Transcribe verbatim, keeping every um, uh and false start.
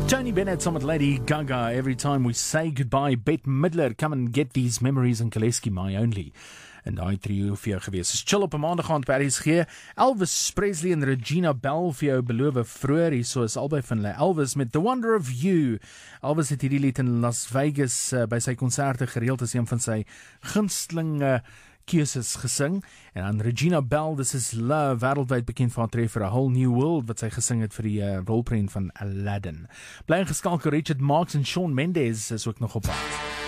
Tony Bennett saam met Lady Gaga. Every time we say goodbye, Bette Midler, come and get these memories in Kaleski, my only. En daai trio vir jou gewees. Is chill op 'n maandag aand by R S G. Elvis Presley en Regina Bell vir jou beloof vroeër. Hier so is albei van hulle. Elvis met The Wonder of You. Elvis het hierdie lied in Las Vegas uh, by sy konserte gereeld as een van sy gunsteling uh, keuses gesing. En dan Regina Bell, This Is Love, wêreldwyd bekend van haar treffer A Whole New World, wat sy gesing het vir die uh, rolprent van Aladdin. Bly ingeskakel, Richard Marx en Shawn Mendes is ook nog op pad.